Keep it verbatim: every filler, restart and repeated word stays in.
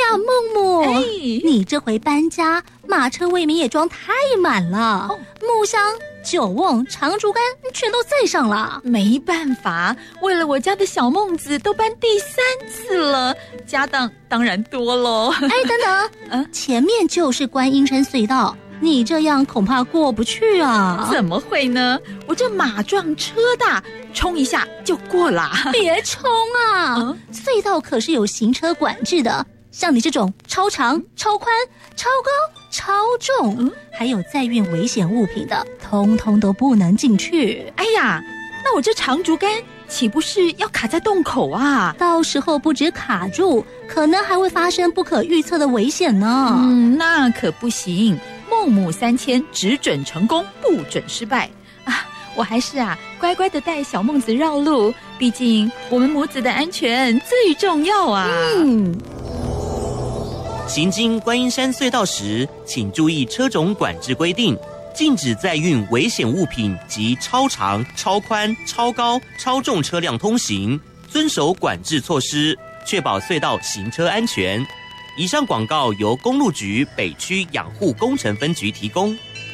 呀，孟母， 哎， 你这回搬家，马车未免也装太满了，哦、木箱、酒瓮、长竹竿全都载上了。 没办法，为了我家的小孟子，都搬第三次了，家当当然多喽。 哎，等等，嗯，前面就是观音山隧道。你这样恐怕过不去啊！ 怎么会呢？我这马壮车大，冲一下就过啦。 别冲啊！嗯、隧道可是有行车管制的，像你这种超长、超宽、超高、超重，嗯、还有载运危险物品的，通通都不能进去。 哎呀，那我这长竹竿岂不是要卡在洞口啊？ 到时候不止卡住，可能还会发生不可预测的危险呢。 嗯，那可不行。孟母三迁，只准成功，不准失败啊！我还是啊，乖乖的带小孟子绕路，毕竟我们母子的安全最重要啊。 嗯。 行经观音山隧道时，请注意车种管制规定，禁止载运危险物品及超长、超宽、超高、超重车辆通行，遵守管制措施，确保隧道行车安全。以上广告由公路局北区养护工程分局提供。